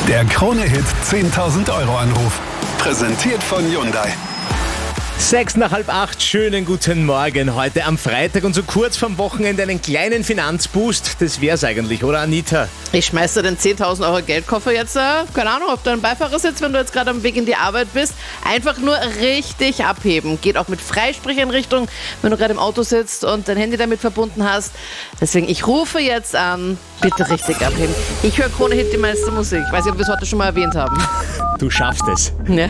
Der Krone-Hit 10.000 Euro Anruf. Präsentiert von Hyundai. 7:06, schönen guten Morgen. Heute am Freitag und so kurz vorm Wochenende einen kleinen Finanzboost. Das wär's eigentlich, oder Anita? Ich schmeiß dir den 10.000 Euro Geldkoffer jetzt, keine Ahnung, ob du einen Beifahrer sitzt, wenn du jetzt gerade am Weg in die Arbeit bist. Einfach nur richtig abheben. Geht auch mit Freisprecheinrichtung, wenn du gerade im Auto sitzt und dein Handy damit verbunden hast. Deswegen, ich rufe jetzt an, bitte richtig abheben. Ich höre Krone-Hit die meiste Musik. Ich weiß nicht, ob wir es heute schon mal erwähnt haben. Du schaffst es. Ja.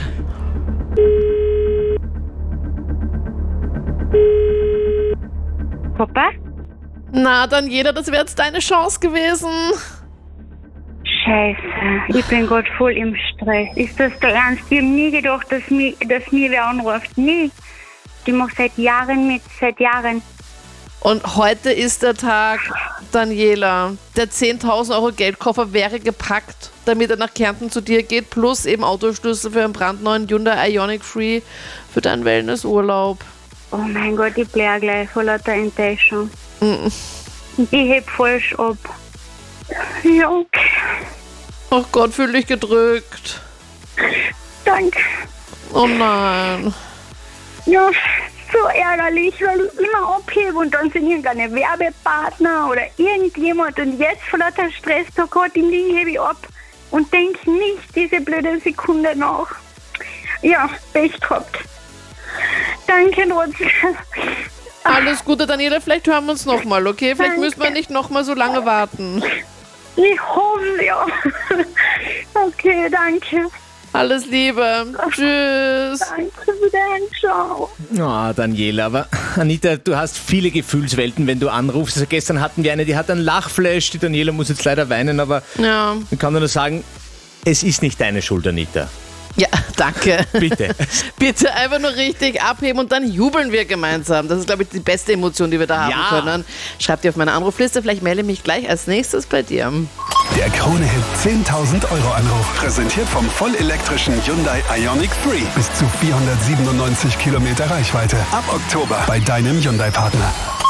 Papa? Na, Daniela, das wäre jetzt deine Chance gewesen. Scheiße, ich bin gerade voll im Stress. Ist das der Ernst? Ich habe nie gedacht, dass mir wer anruft. Nie. Ich mache seit Jahren mit, seit Jahren. Und heute ist der Tag, Daniela. Der 10.000 Euro Geldkoffer wäre gepackt, damit er nach Kärnten zu dir geht, plus eben Autoschlüssel für einen brandneuen Hyundai Ioniq 3 für deinen Wellnessurlaub. Oh mein Gott, ich blähe gleich vor lauter Enttäuschung. Ich heb falsch ab. Ja, okay. Oh Gott, fühl dich gedrückt. Danke. Oh nein. Ja, so ärgerlich, weil ich immer abhebe und dann sind irgendeine Werbepartner oder irgendjemand und jetzt vor lauter Stress da gerade im Ding hebe ich ab und denke nicht diese blöde Sekunde nach. Ja, Pech gehabt. Danke trotzdem. Alles Gute, Daniela. Vielleicht hören wir uns nochmal, okay? Vielleicht Danke. müssen wir nicht nochmal so lange warten. Ich hoffe, ja. Okay, danke. Alles Liebe. Tschüss. Danke wieder, ciao. Ah, Daniela, aber Anita, du hast viele Gefühlswelten, wenn du anrufst. Also gestern hatten wir eine, die hat einen Lachflash. Die Daniela muss jetzt leider weinen, aber Ja. ich kann nur sagen, es ist nicht deine Schuld, Anita. Ja, danke. Bitte. Bitte einfach nur richtig abheben und dann jubeln wir gemeinsam. Das ist, glaube ich, die beste Emotion, die wir da haben Ja. können. Schreib dir auf meine Anrufliste, vielleicht melde ich mich gleich als nächstes bei dir. Der Krone-Hit 10.000 Euro Anruf. Präsentiert vom vollelektrischen Hyundai Ioniq 3. Bis zu 497 Kilometer Reichweite. Ab Oktober bei deinem Hyundai-Partner.